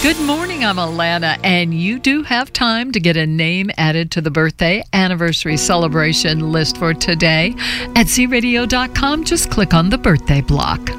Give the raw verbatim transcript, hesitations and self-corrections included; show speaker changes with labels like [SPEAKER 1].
[SPEAKER 1] Good morning, I'm Alana, and you do have time to get a name added to the birthday anniversary celebration list for today. At z radio dot com, just click on the birthday block.